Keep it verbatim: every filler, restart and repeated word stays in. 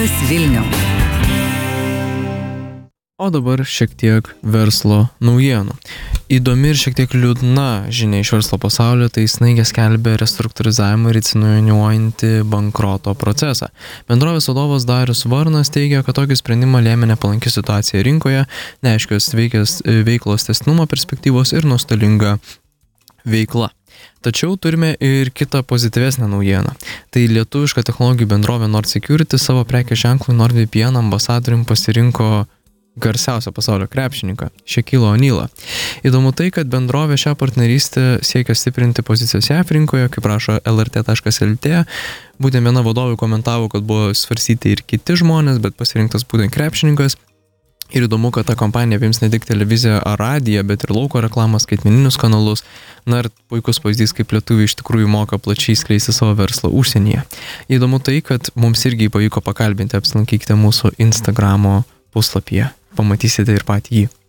Portalas Vilniaus. O dabar šiek tiek verslo naujienų. Įdomi ir šiek tiek liūdna žinia iš verslo pasaulio, tai Snaigė skelbia restruktūrizavimą ir insinuojantį bankroto procesą. Bendrovės vadovas Darius Varnas teigia, kad tokį sprendimą lėmė nepalanki situacija rinkoje, neaiškios veikės, veiklos tęstinumo perspektyvos ir nuostolinga veikla. Tačiau turime ir kitą pozityvesnę naujieną. Tai lietuviška technologijų bendrovė Nord Security savo prekės ženklui NordVPN ambasadorium pasirinko garsiausią pasaulio krepšininką, Shaquille O'Nealą. Įdomu tai, kad bendrovė šią partnerystę siekia stiprinti pozicijas J A V rinkoje, kaip rašo L R T taškas L T. Būtent viena vadovų komentavo, kad buvo svarstyti ir kiti žmonės, bet pasirinktas būtent krepšininkas. Ir įdomu, kad ta kompanija apims ne tik televiziją ar radiją, bet ir lauko reklamą, skaitmeninius kanalus. Na ir puikus pavyzdys, kaip lietuviai iš tikrųjų moka plačiai skleisti savo verslą užsienyje. Įdomu tai, kad mums irgi pavyko pakalbinti, apsilankykite mūsų Instagramo puslapyje. Pamatysite ir patį jį.